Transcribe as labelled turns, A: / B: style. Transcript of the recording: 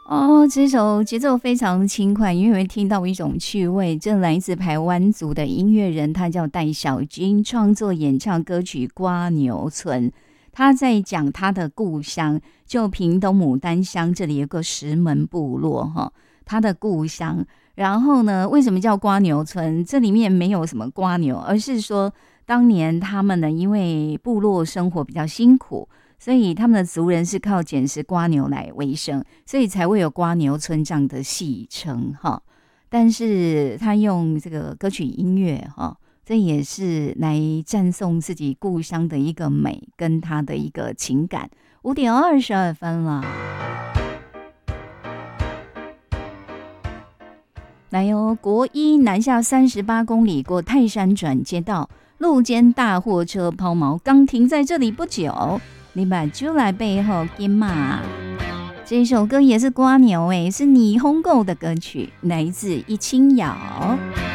A: 哦，这首节奏非常轻快，因为会听到一种趣味。这来自台湾族的音乐人，他叫戴小军，创作演唱歌曲《瓜牛村》。他在讲他的故乡，就屏东牡丹乡这里有个石门部落哈，他的故乡。然后呢，为什么叫瓜牛村？这里面没有什么瓜牛，而是说当年他们呢，因为部落生活比较辛苦。所以他们的族人是靠捡拾瓜牛来为生，所以才会有瓜牛村这样的戏称哈。但是他用这个歌曲音乐哈，这也是来赞颂自己故乡的一个美跟他的一个情感。5:22了，来哦，国一南下38公里过泰山转接道，路肩大货车抛锚，刚停在这里不久。你把就来背后金马，这首歌也是瓜牛是霓虹购的歌曲，来自一清瑶。